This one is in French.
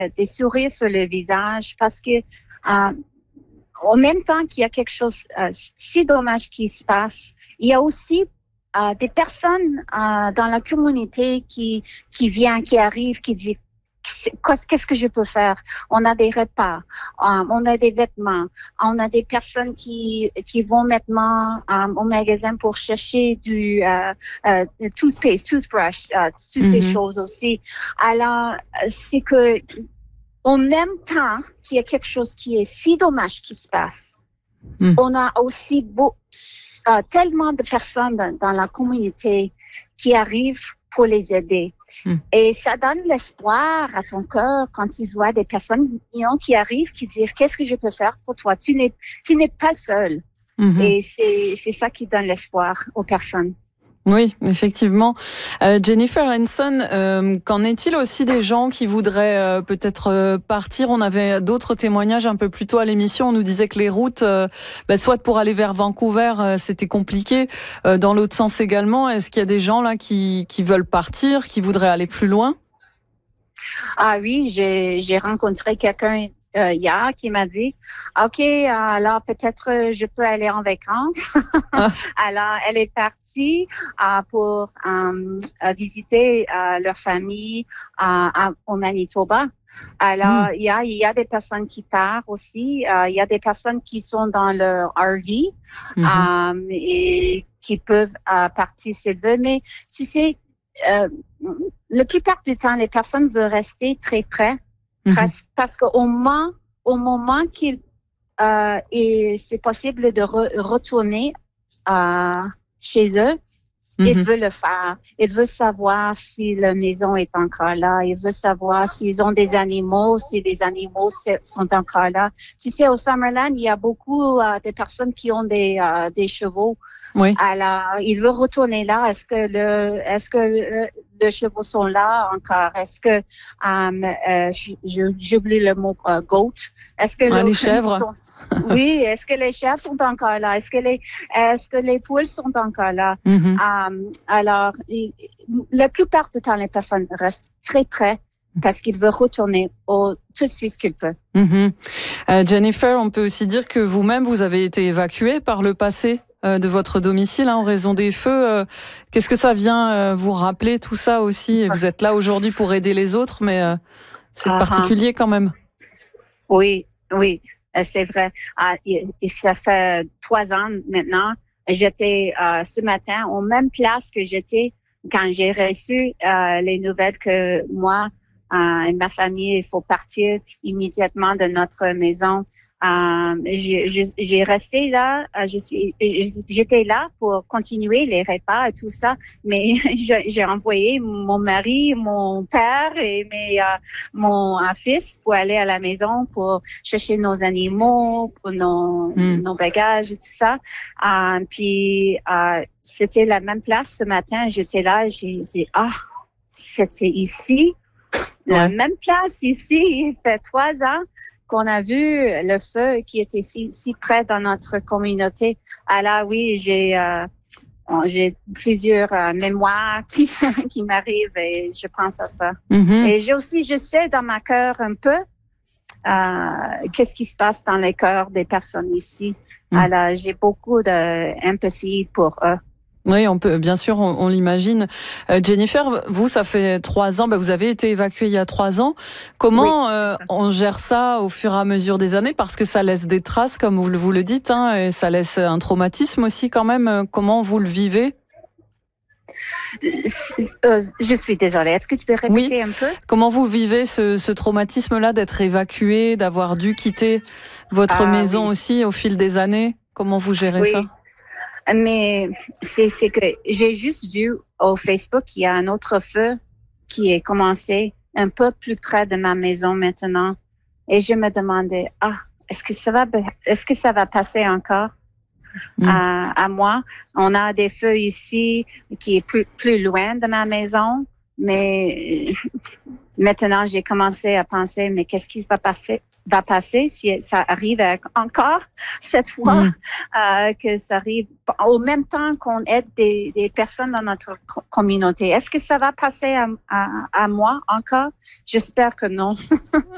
des sourires sur le visage parce que en même temps qu'il y a quelque chose si dommage qui se passe, il y a aussi des personnes dans la communauté qui arrivent, qui disent qu'est-ce que je peux faire? On a des repas, on a des vêtements, on a des personnes qui vont maintenant au magasin pour chercher du toothpaste, toothbrush, toutes ces choses aussi. Alors, c'est que en même temps qu'il y a quelque chose qui est si dommage qui se passe, on a aussi tellement de personnes dans la communauté qui arrivent pour les aider. Et ça donne l'espoir à ton cœur quand tu vois des personnes qui arrivent, qui disent « Qu'est-ce que je peux faire pour toi? Tu n'es pas seul. Et c'est ça qui donne l'espoir aux personnes. Oui, effectivement. Jennifer Henson, qu'en est-il aussi des gens qui voudraient peut-être partir? On avait d'autres témoignages un peu plus tôt à l'émission. On nous disait que les routes, soit pour aller vers Vancouver, c'était compliqué. Dans l'autre sens également, est-ce qu'il y a des gens là qui veulent partir, qui voudraient aller plus loin? Ah oui, j'ai rencontré quelqu'un hier qui m'a dit « OK, alors peut-être je peux aller en vacances. » Alors, elle est partie pour visiter leur famille au Manitoba. Alors, il y a des personnes qui partent aussi. Il y a des personnes qui sont dans leur RV et qui peuvent partir s'ils veulent. Mais tu sais, la plupart du temps, les personnes veulent rester très près parce qu'au moment qu'il et c'est possible de retourner chez eux, ils veulent le faire. Ils veulent savoir si la maison est encore là. Ils veulent savoir s'ils ont des animaux, si les animaux sont encore là. Tu sais, au Summerland, il y a beaucoup de personnes qui ont des chevaux. Oui. Alors, ils veulent retourner là. Est-ce que les chevaux sont là encore? Est-ce que j'oublie le mot goat? Est-ce que les chèvres? Oui, est-ce que les chèvres sont encore là? Est-ce que les poules sont encore là? Alors, la plupart du temps, les personnes restent très près parce qu'ils veulent retourner tout de suite qu'ils peuvent. Jennifer, on peut aussi dire que vous-même, vous avez été évacuée par le passé de votre domicile en raison des feux. Qu'est-ce que ça vient vous rappeler tout ça aussi? Vous êtes là aujourd'hui pour aider les autres, mais c'est particulier quand même. Oui, c'est vrai. Et ça fait 3 ans maintenant. J'étais ce matin aux mêmes places que j'étais quand j'ai reçu les nouvelles que moi et ma famille, il faut partir immédiatement de notre maison. J'ai resté là. J'étais là pour continuer les repas et tout ça, mais j'ai envoyé mon mari, mon père et mon fils pour aller à la maison pour chercher nos animaux, pour nos bagages et tout ça. Puis c'était la même place ce matin. J'étais là. J'ai dit c'était ici. La même place ici, il fait 3 ans qu'on a vu le feu qui était si près dans notre communauté. Alors oui, j'ai plusieurs mémoires qui m'arrivent et je pense à ça. Et je sais dans ma cœur un peu qu'est-ce qui se passe dans les cœurs des personnes ici. Alors j'ai beaucoup d'empathie pour eux. Oui, on peut, bien sûr, on l'imagine. Jennifer, vous, ça fait 3 ans, vous avez été évacuée il y a 3 ans. Comment on gère ça au fur et à mesure des années? Parce que ça laisse des traces, comme vous le dites, et ça laisse un traumatisme aussi quand même. Comment vous le vivez? Je suis désolée. Est-ce que tu peux répéter un peu? Comment vous vivez ce traumatisme-là d'être évacuée, d'avoir dû quitter votre maison aussi au fil des années? Comment vous gérez ça? Mais c'est que j'ai juste vu au Facebook qu'il y a un autre feu qui est commencé un peu plus près de ma maison maintenant. Et je me demandais, est-ce que ça va passer encore à moi? On a des feux ici qui est plus loin de ma maison, mais maintenant j'ai commencé à penser, mais qu'est-ce qui va passer si ça arrive encore cette fois, que ça arrive au même temps qu'on aide des personnes dans notre communauté. Est-ce que ça va passer à moi encore? J'espère que non.